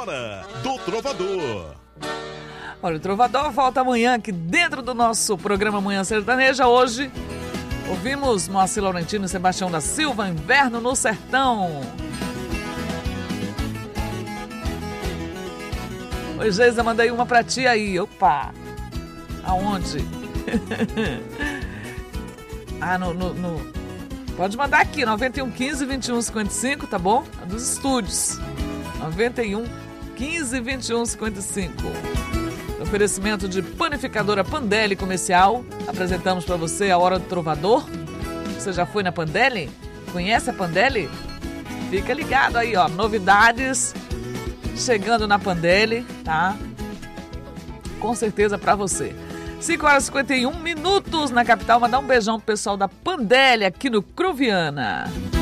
Hora do Trovador. Olha, o Trovador volta amanhã aqui dentro do nosso programa Manhã Sertaneja. Hoje ouvimos Moacir Laurentino e Sebastião da Silva, Inverno no Sertão. Oi, Geisa, mandei uma pra ti aí. Opa! Aonde? Pode mandar aqui, 91 15 21 55, tá bom? Dos estúdios. 91 15 21 55. Oferecimento de Panificadora Pandelli Comercial. Apresentamos para você a Hora do Trovador. Você já foi na Pandelli? Conhece a Pandelli? Fica ligado aí, ó. Novidades chegando na Pandelli, tá? Com certeza para você. 5 horas e 51 minutos na capital. Mandar um beijão pro pessoal da Pandelli aqui no Cruviana.